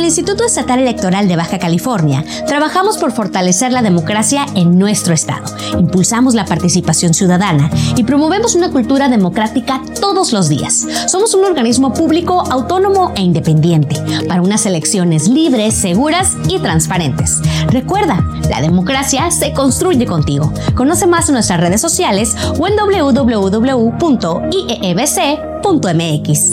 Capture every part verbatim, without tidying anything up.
Instituto Estatal Electoral de Baja California, trabajamos por fortalecer la democracia en nuestro estado. Impulsamos la participación ciudadana y promovemos una cultura democrática todos los días. Somos un organismo público, autónomo e independiente para unas elecciones libres, seguras y transparentes. Recuerda, la democracia se construye contigo. Conoce más en nuestras redes sociales o en doble u doble u doble u punto i e e b c punto m x.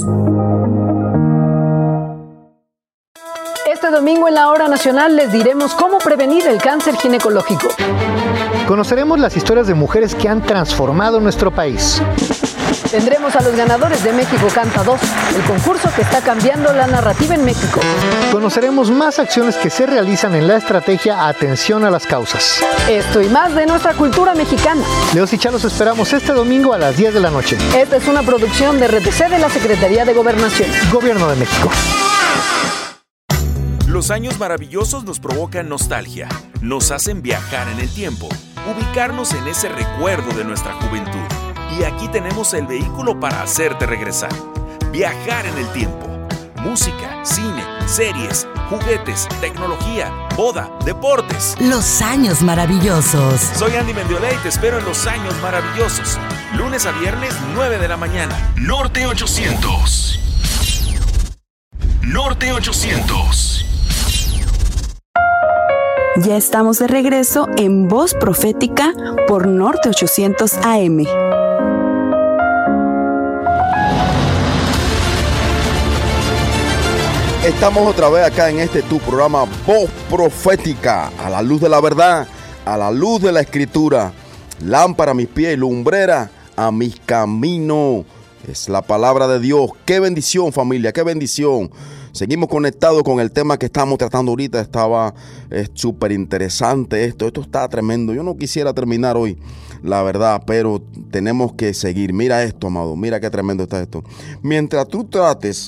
Este domingo en la Hora Nacional les diremos cómo prevenir el cáncer ginecológico. Conoceremos las historias de mujeres que han transformado nuestro país. Tendremos a los ganadores de México Canta dos, el concurso que está cambiando la narrativa en México. Conoceremos más acciones que se realizan en la estrategia Atención a las Causas. Esto y más de nuestra cultura mexicana. Leos y Chá los esperamos este domingo a las diez de la noche. Esta es una producción de R T C de la Secretaría de Gobernación. Gobierno de México. Los años maravillosos nos provocan nostalgia, nos hacen viajar en el tiempo, ubicarnos en ese recuerdo de nuestra juventud. Y aquí tenemos el vehículo para hacerte regresar. Viajar en el tiempo. Música, cine, series, juguetes, tecnología, boda, deportes. Los años maravillosos. Soy Andy Mendiola y te espero en Los Años Maravillosos. Lunes a viernes, nueve de la mañana. Norte ochocientos. Norte ochocientos. Ya estamos de regreso en Voz Profética por Norte ochocientos A M. Estamos otra vez acá en este tu programa Voz Profética, a la luz de la verdad, a la luz de la Escritura. Lámpara a mis pies y lumbrera a mis caminos. Es la palabra de Dios. Qué bendición, familia, qué bendición. Seguimos conectados con el tema que estamos tratando ahorita. Estaba súper interesante esto. Esto está tremendo. Yo no quisiera terminar hoy, la verdad, pero tenemos que seguir. Mira esto, amado. Mira qué tremendo está esto. Mientras tú trates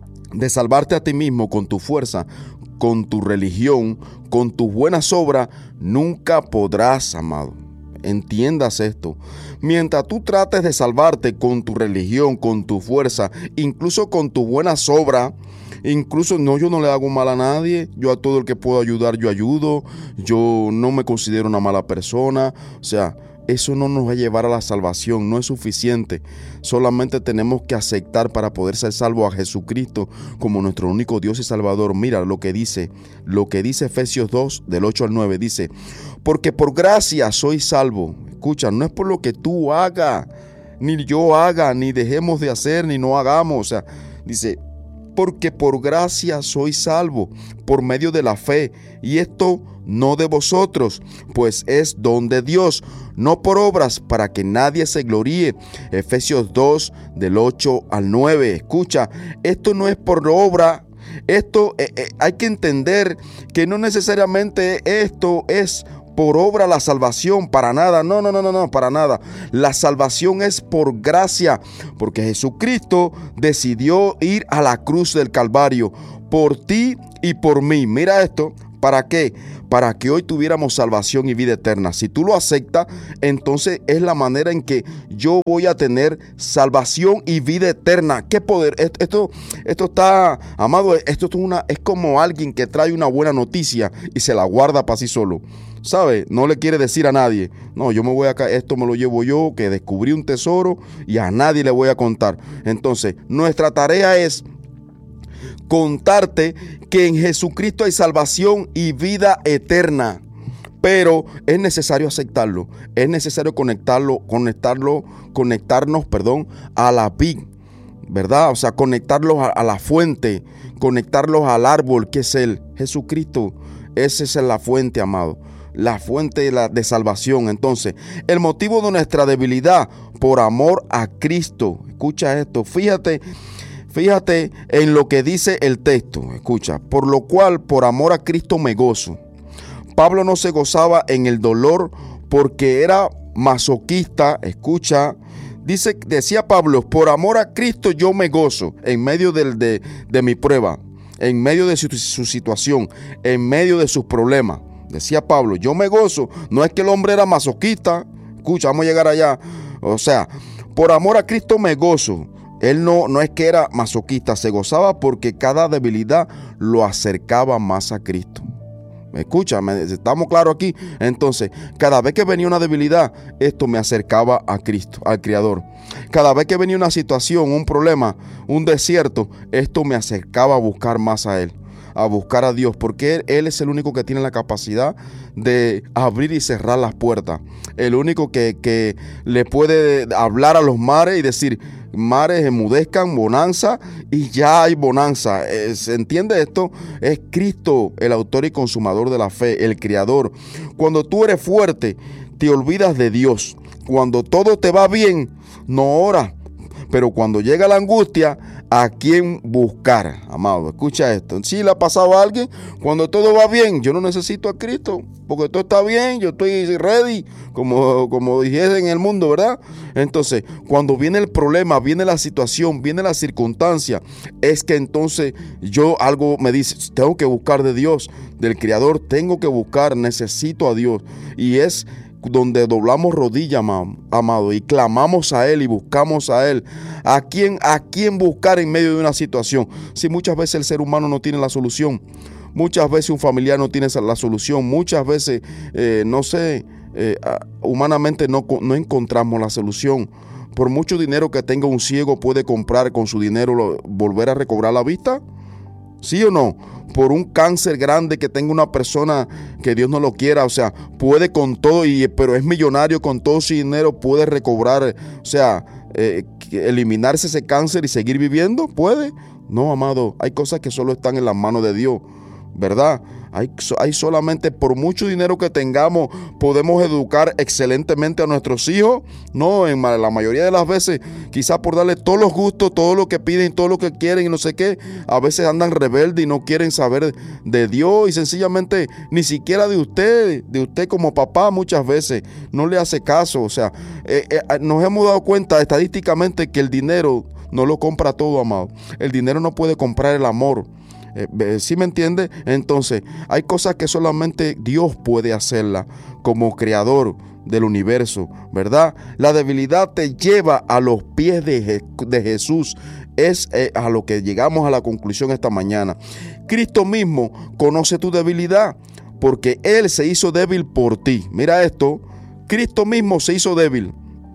de salvarte a ti mismo con tu fuerza, con tu religión, con tus buenas obras, nunca podrás, amado. Entiendas esto. Mientras tú trates de salvarte con tu religión, con tu fuerza, incluso con tus buenas obras, incluso no, yo no le hago mal a nadie, yo a todo el que puedo ayudar, yo ayudo, yo no me considero una mala persona, o sea, eso no nos va a llevar a la salvación, no es suficiente. Solamente tenemos que aceptar para poder ser salvos a Jesucristo como nuestro único Dios y Salvador. Mira lo que dice, lo que dice Efesios dos, del ocho al nueve, dice, porque por gracia soy salvo. Escucha, no es por lo que tú hagas, ni yo haga, ni dejemos de hacer, ni no hagamos. O sea, dice, porque por gracia soy salvo, por medio de la fe, y esto no de vosotros, pues es don de Dios, no por obras, para que nadie se gloríe. Efesios dos, del ocho al nueve. Escucha, esto no es por obra. Esto eh, eh, hay que entender que no necesariamente esto es por obra la salvación, para nada, no, no, no, no, no, para nada. La salvación es por gracia, porque Jesucristo decidió ir a la cruz del Calvario por ti y por mí. Mira esto, ¿para qué? Para que hoy tuviéramos salvación y vida eterna. Si tú lo aceptas, entonces es la manera en que yo voy a tener salvación y vida eterna. ¿Qué poder? Esto, esto está, amado, esto es, una, es como alguien que trae una buena noticia y se la guarda para sí solo. ¿Sabe? No le quiere decir a nadie. No, yo me voy acá, esto me lo llevo yo, que descubrí un tesoro y a nadie le voy a contar. Entonces, nuestra tarea es contarte que en Jesucristo hay salvación y vida eterna. Pero es necesario aceptarlo. Es necesario conectarlo, conectarlo, conectarnos, perdón, a la vid, ¿verdad? O sea, conectarlos a, a la fuente, conectarlos al árbol que es Él, Jesucristo. Esa es la fuente, amado. La fuente de, la, de salvación. Entonces, el motivo de nuestra debilidad, por amor a Cristo. Escucha esto, fíjate, fíjate en lo que dice el texto. Escucha, por lo cual, por amor a Cristo me gozo. Pablo no se gozaba en el dolor porque era masoquista. Escucha, dice, decía Pablo, por amor a Cristo yo me gozo en medio de, de, de mi prueba, en medio de su, su situación, en medio de sus problemas. Decía Pablo, yo me gozo. No es que el hombre era masoquista. Escucha, vamos a llegar allá. O sea, por amor a Cristo me gozo. Él no, no es que era masoquista, se gozaba porque cada debilidad lo acercaba más a Cristo. ¿Me escucha? ¿Estamos claros aquí? Entonces, cada vez que venía una debilidad, esto me acercaba a Cristo, al Creador. Cada vez que venía una situación, un problema, un desierto, esto me acercaba a buscar más a Él, a buscar a Dios, porque Él, Él es el único que tiene la capacidad de abrir y cerrar las puertas. El único que, que le puede hablar a los mares y decir: mares enmudezcan, bonanza, y ya hay bonanza. ¿Se entiende esto? Es Cristo el autor y consumador de la fe, el Creador. Cuando tú eres fuerte, te olvidas de Dios. Cuando todo te va bien, no oras. Pero cuando llega la angustia, ¿a quién buscar? Amado, escucha esto. Si le ha pasado a alguien, cuando todo va bien, yo no necesito a Cristo, porque todo está bien, yo estoy ready, como, como dijese en el mundo, ¿verdad? Entonces, cuando viene el problema, viene la situación, viene la circunstancia, es que entonces yo algo me dice: tengo que buscar de Dios, del Creador, tengo que buscar, necesito a Dios. Y es donde doblamos rodilla, amado, y clamamos a Él y buscamos a Él. ¿A quién, a quién buscar en medio de una situación? Si muchas veces el ser humano no tiene la solución, muchas veces un familiar no tiene la solución, muchas veces, eh, no sé, eh, humanamente no, no encontramos la solución. Por mucho dinero que tenga un ciego, ¿puede comprar con su dinero lo, volver a recobrar la vista? ¿Sí o no? Por un cáncer grande que tenga una persona, que Dios no lo quiera, o sea, puede con todo, y, pero es millonario, con todo su dinero puede recobrar, o sea, eh, eliminarse ese cáncer y seguir viviendo, ¿puede? No, amado, hay cosas que solo están en las manos de Dios, ¿verdad? Hay, hay solamente, por mucho dinero que tengamos, podemos educar excelentemente a nuestros hijos. No, en la mayoría de las veces, quizás por darle todos los gustos, todo lo que piden, todo lo que quieren y no sé qué, a veces andan rebeldes y no quieren saber de Dios, y sencillamente ni siquiera de usted, de usted como papá muchas veces no le hace caso. O sea, eh, eh, nos hemos dado cuenta estadísticamente que el dinero no lo compra todo, amado. El dinero no puede comprar el amor. Eh, ¿Sí me entiende? Entonces, hay cosas que solamente Dios puede hacerlas como creador del universo, ¿verdad? La debilidad te lleva a los pies de, Je- de Jesús. Es eh, a lo que llegamos a la conclusión esta mañana. Cristo mismo conoce tu debilidad, porque Él se hizo débil por ti. Mira esto, Cristo mismo se hizo débil.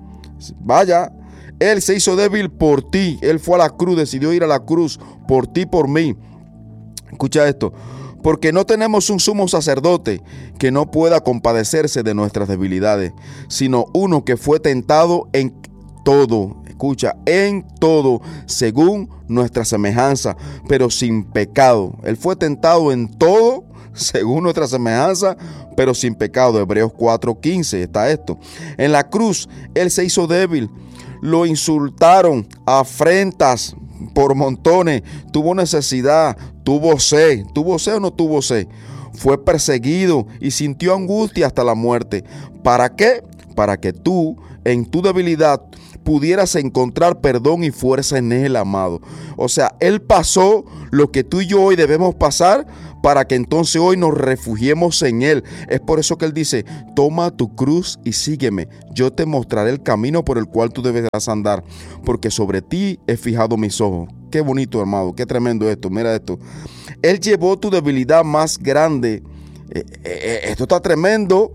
Vaya, Él se hizo débil por ti. Él fue a la cruz, decidió ir a la cruz por ti, por mí. Escucha esto: porque no tenemos un sumo sacerdote que no pueda compadecerse de nuestras debilidades, sino uno que fue tentado en todo, escucha, en todo, según nuestra semejanza, pero sin pecado. Él fue tentado en todo, según nuestra semejanza, pero sin pecado. Hebreos cuatro quince está esto. En la cruz, Él se hizo débil. Lo insultaron, afrentas por montones, tuvo necesidad, tuvo sed, tuvo sed o no tuvo sed, fue perseguido y sintió angustia hasta la muerte. ¿Para qué? Para que tú, en tu debilidad, pudieras encontrar perdón y fuerza en Él, amado. O sea, Él pasó lo que tú y yo hoy debemos pasar, para que entonces hoy nos refugiemos en Él. Es por eso que Él dice: toma tu cruz y sígueme. Yo te mostraré el camino por el cual tú deberás andar, porque sobre ti he fijado mis ojos. Qué bonito, amado, qué tremendo esto. Mira esto. Él llevó tu debilidad más grande. Eh, eh, esto está tremendo.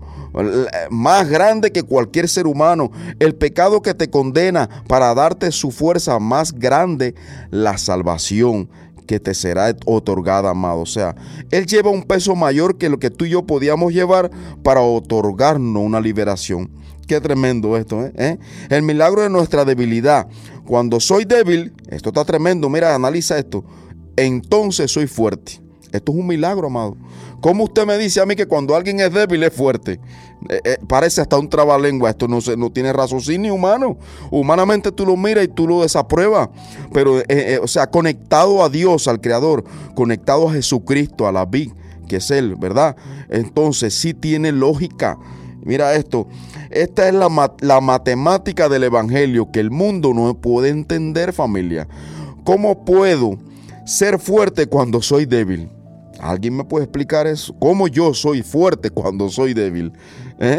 Más grande que cualquier ser humano. El pecado que te condena, para darte su fuerza más grande, la salvación que te será otorgada, amado. O sea, Él lleva un peso mayor que lo que tú y yo podíamos llevar para otorgarnos una liberación. Qué tremendo esto, ¿eh? ¿Eh? El milagro de nuestra debilidad. Cuando soy débil, esto está tremendo, mira, analiza esto. Entonces soy fuerte. Esto es un milagro, amado. ¿Cómo usted me dice a mí que cuando alguien es débil es fuerte? Eh, eh, parece hasta un trabalengua. Esto no, se, no tiene raciocinio humano. Humanamente tú lo miras y tú lo desapruebas. Pero, eh, eh, o sea, conectado a Dios, al Creador, conectado a Jesucristo, a la vid, que es Él, ¿verdad? Entonces sí tiene lógica. Mira esto. Esta es la, la matemática del Evangelio que el mundo no puede entender, familia. ¿Cómo puedo ser fuerte cuando soy débil? ¿Alguien me puede explicar eso? ¿Cómo yo soy fuerte cuando soy débil? ¿Eh?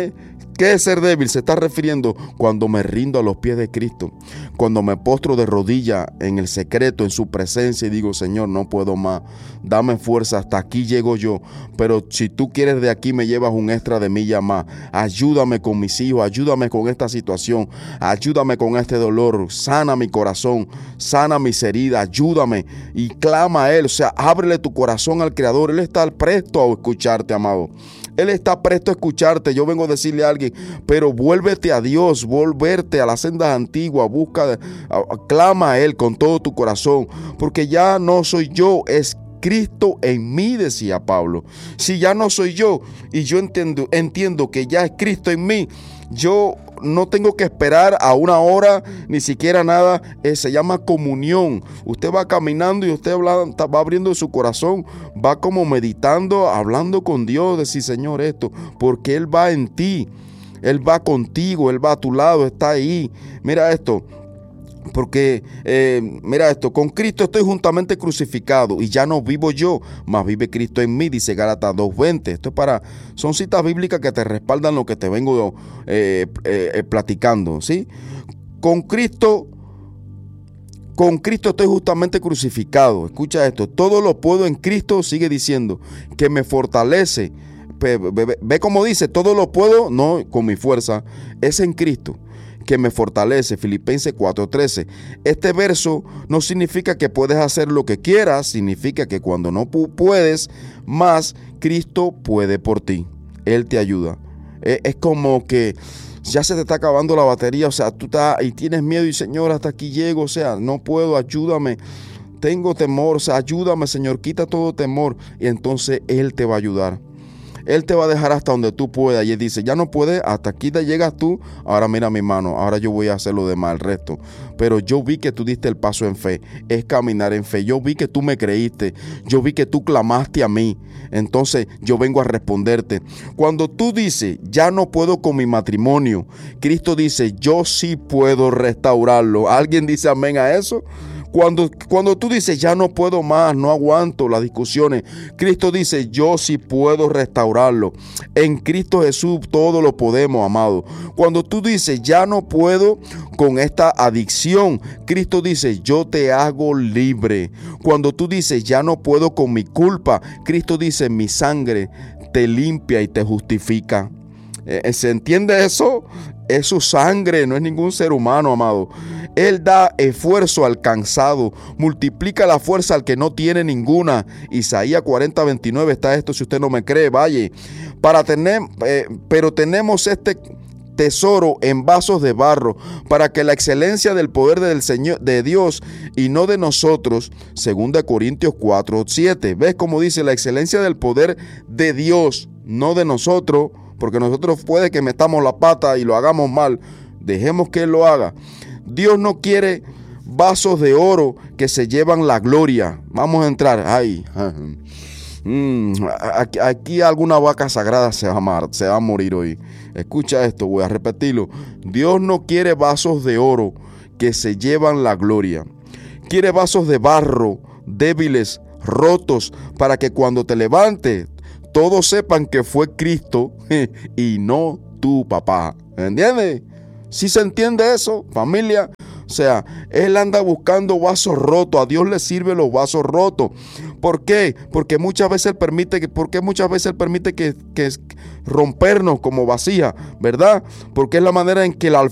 ¿Qué es ser débil? Se está refiriendo cuando me rindo a los pies de Cristo, cuando me postro de rodillas en el secreto, en su presencia y digo, Señor, no puedo más, dame fuerza, hasta aquí llego yo, pero si tú quieres de aquí me llevas un extra de milla más, ayúdame con mis hijos, ayúdame con esta situación, ayúdame con este dolor, sana mi corazón, sana mis heridas, ayúdame y clama a Él, o sea, ábrele tu corazón al Creador, Él está presto a escucharte, amado. Él está presto a escucharte. Yo vengo a decirle a alguien, pero vuélvete a Dios, volverte a las sendas antiguas, busca, clama a Él con todo tu corazón, porque ya no soy yo, es Cristo en mí, decía Pablo. Si ya no soy yo y yo entiendo, entiendo que ya es Cristo en mí, yo no tengo que esperar a una hora, ni siquiera nada. Eh, se llama comunión. Usted va caminando y usted habla, va abriendo su corazón, va como meditando, hablando con Dios, decir, Señor, esto, porque Él va en ti, Él va contigo, Él va a tu lado, está ahí. Mira esto. Porque, eh, mira esto, con Cristo estoy juntamente crucificado y ya no vivo yo, mas vive Cristo en mí, dice Gálatas dos veinte. Esto es para, son citas bíblicas que te respaldan lo que te vengo eh, eh, platicando, ¿sí? Con Cristo, con Cristo estoy justamente crucificado. Escucha esto, todo lo puedo en Cristo, sigue diciendo, que me fortalece. Ve, ve, ve cómo dice, todo lo puedo, no con mi fuerza, es en Cristo que me fortalece, Filipenses cuatro trece. Este verso no significa que puedes hacer lo que quieras, significa que cuando no puedes más, Cristo puede por ti. Él te ayuda. Es como que ya se te está acabando la batería, o sea, tú estás y tienes miedo y Señor, hasta aquí llego, o sea, no puedo, ayúdame. Tengo temor, o sea, ayúdame, Señor, quita todo temor y entonces Él te va a ayudar. Él te va a dejar hasta donde tú puedas. Y Él dice, ya no puedes, hasta aquí te llegas tú, ahora mira mi mano, ahora yo voy a hacer lo demás, el resto. Pero yo vi que tú diste el paso en fe, es caminar en fe. Yo vi que tú me creíste, yo vi que tú clamaste a mí. Entonces yo vengo a responderte. Cuando tú dices, ya no puedo con mi matrimonio, Cristo dice, yo sí puedo restaurarlo. ¿Alguien dice amén a eso? Cuando, cuando tú dices, ya no puedo más, no aguanto las discusiones, Cristo dice, yo sí puedo restaurarlo. En Cristo Jesús todo lo podemos, amado. Cuando tú dices, ya no puedo con esta adicción, Cristo dice, yo te hago libre. Cuando tú dices, ya no puedo con mi culpa, Cristo dice, mi sangre te limpia y te justifica. ¿Se entiende eso? Es su sangre, no es ningún ser humano, amado. Él da esfuerzo al cansado, multiplica la fuerza al que no tiene ninguna. Isaías cuarenta veintinueve está esto, si usted no me cree, vaya. Para tener, eh, pero tenemos este tesoro en vasos de barro, para que la excelencia del poder del Señor, de Dios y no de nosotros, segunda Corintios cuatro siete. ¿Ves cómo dice la excelencia del poder de Dios, no de nosotros? Porque nosotros puede que metamos la pata y lo hagamos mal. Dejemos que Él lo haga. Dios no quiere vasos de oro que se llevan la gloria. Vamos a entrar. Ay, mm, aquí, aquí alguna vaca sagrada se va, a mar, se va a morir hoy. Escucha esto, voy a repetirlo. Dios no quiere vasos de oro que se llevan la gloria. Quiere vasos de barro, débiles, rotos, para que cuando te levantes, todos sepan que fue Cristo y no tu papá. ¿Entiendes? ¿Sí se entiende eso, familia? O sea, Él anda buscando vasos rotos. A Dios le sirven los vasos rotos. ¿Por qué? Porque muchas veces Él permite que, porque muchas veces Él permite que, que rompernos como vasija, ¿verdad? Porque es la manera en que el